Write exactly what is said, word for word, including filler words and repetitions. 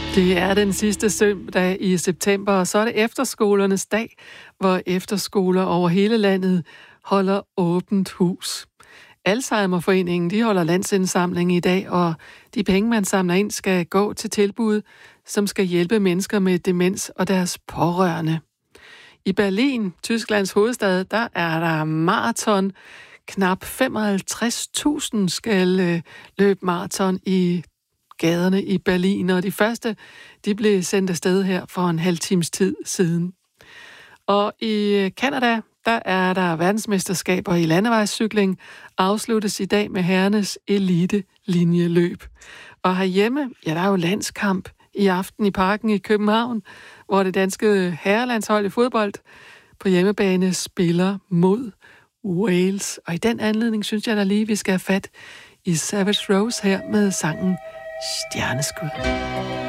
Det er den sidste søndag i september, og så er det efterskolernes dag, hvor efterskoler over hele landet holder åbent hus. Alzheimerforeningen, de holder landsindsamling i dag, og de penge, man samler ind, skal gå til tilbud, som skal hjælpe mennesker med demens og deres pårørende. I Berlin, Tysklands hovedstad, der er der maraton. Knap femoghalvtreds tusind skal øh, løbe maraton i gaderne i Berlin, og de første, de blev sendt afsted her for en halv times tid siden. Og i Canada, der er der verdensmesterskaber i landevejscykling, afsluttes i dag med herrenes elite-linjeløb. Og herhjemme, ja, der er jo landskamp i aften i Parken i København, hvor det danske herrelandshold i fodbold på hjemmebane spiller mod Wales. Og i den anledning synes jeg da lige, vi skal have fat i Savage Rose her med sangen Stjerneskud.